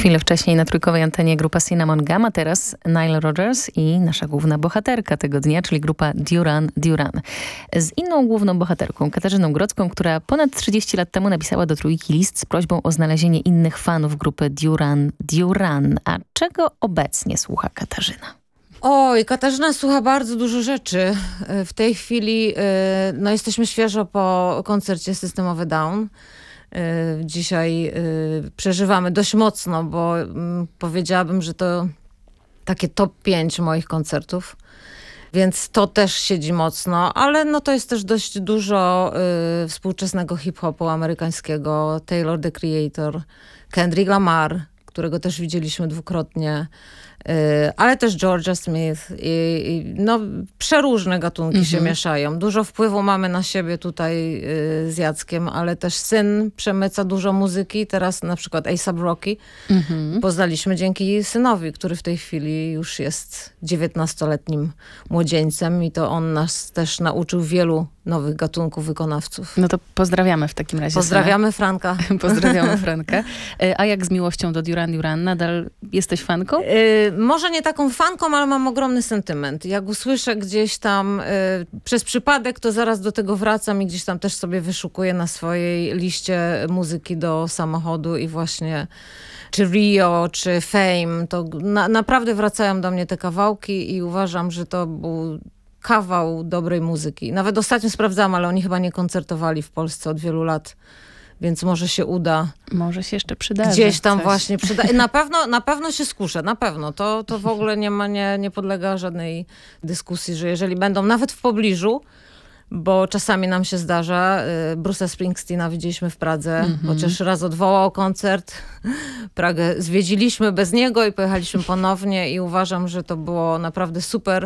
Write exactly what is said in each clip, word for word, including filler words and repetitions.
Chwilę wcześniej na trójkowej antenie grupa Cinnamon Gum, a teraz Nile Rodgers i nasza główna bohaterka tego dnia, czyli grupa Duran Duran. Z inną główną bohaterką, Katarzyną Grodzką, która ponad trzydzieści lat temu napisała do Trójki list z prośbą o znalezienie innych fanów grupy Duran Duran. A czego obecnie słucha Katarzyna? Oj, Katarzyna słucha bardzo dużo rzeczy. W tej chwili no, jesteśmy świeżo po koncercie System of a Down. Dzisiaj przeżywamy dość mocno, bo powiedziałabym, że to takie top pięć moich koncertów. Więc to też siedzi mocno, ale no to jest też dość dużo y, współczesnego hip-hopu amerykańskiego. Taylor the Creator, Kendrick Lamar, którego też widzieliśmy dwukrotnie, y, ale też Georgia Smith. I, i, no, przeróżne gatunki mm-hmm. się mieszają. Dużo wpływu mamy na siebie tutaj y, z Jackiem, ale też syn przemyca dużo muzyki. Teraz na przykład A$ap Rocky mm-hmm. poznaliśmy dzięki synowi, który w tej chwili już jest dziewiętnastoletnim młodzieńcem i to on nas też nauczył wielu nowych gatunków wykonawców. No to pozdrawiamy w takim razie. Pozdrawiamy Franka. Pozdrawiamy Franka. A jak z miłością do Duran Duran? Nadal jesteś fanką? Yy, może nie taką fanką, ale mam ogromny sentyment. Jak usłyszę gdzieś tam yy, przez przypadek, to zaraz do tego wracam i gdzieś tam też sobie wyszukuję na swojej liście muzyki do samochodu i właśnie czy Rio, czy Fame, to na, naprawdę wracają do mnie te kawałki i uważam, że to był kawał dobrej muzyki. Nawet ostatnio sprawdzałam, ale oni chyba nie koncertowali w Polsce od wielu lat, więc może się uda. Może się jeszcze przyda. Gdzieś tam coś. właśnie przyda. Na pewno, na pewno się skuszę, na pewno. To, to w ogóle nie ma, nie, nie podlega żadnej dyskusji, że jeżeli będą nawet w pobliżu, bo czasami nam się zdarza. Bruce'a Springsteena widzieliśmy w Pradze, mm-hmm. chociaż raz odwołał koncert. Pragę zwiedziliśmy bez niego i pojechaliśmy ponownie i uważam, że to było naprawdę super.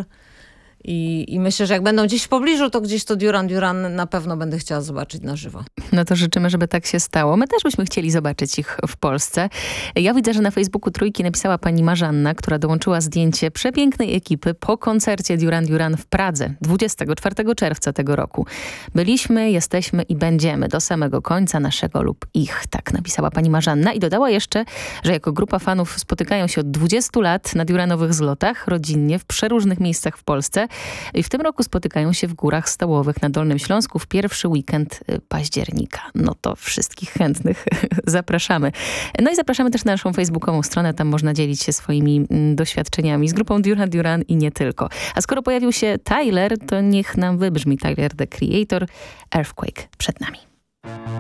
I, I myślę, że jak będą gdzieś w pobliżu, to gdzieś to Duran Duran na pewno będę chciała zobaczyć na żywo. No to życzymy, żeby tak się stało. My też byśmy chcieli zobaczyć ich w Polsce. Ja widzę, że na Facebooku Trójki napisała pani Marzanna, która dołączyła zdjęcie przepięknej ekipy po koncercie Duran Duran w Pradze dwudziestego czwartego czerwca tego roku. Byliśmy, jesteśmy i będziemy do samego końca naszego lub ich. Tak napisała pani Marzanna i dodała jeszcze, że jako grupa fanów spotykają się od dwudziestu lat na Duranowych zlotach, rodzinnie w przeróżnych miejscach w Polsce. I w tym roku spotykają się w Górach Stołowych na Dolnym Śląsku w pierwszy weekend października. No to wszystkich chętnych zapraszamy. No i zapraszamy też na naszą facebookową stronę. Tam można dzielić się swoimi doświadczeniami z grupą Duran Duran i nie tylko. A skoro pojawił się Tyler, to niech nam wybrzmi Tyler the Creator. Earthquake przed nami.